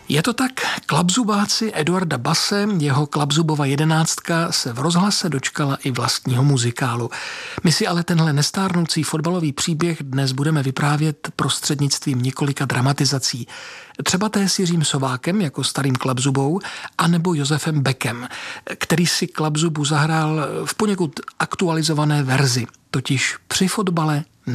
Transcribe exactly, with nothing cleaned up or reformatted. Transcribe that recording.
Je to tak, klapzubáci Eduarda Basse, jeho Klapzubova jedenáctka se v rozhlase dočkala i vlastního muzikálu. My si ale tenhle nestárnoucí fotbalový příběh dnes budeme vyprávět prostřednictvím několika dramatizací. Třeba té s Jiřím Sovákem jako starým Klapzubou, anebo Josefem Beckem, který si Klapzubu zahrál v poněkud aktualizované verzi, totiž při fotbale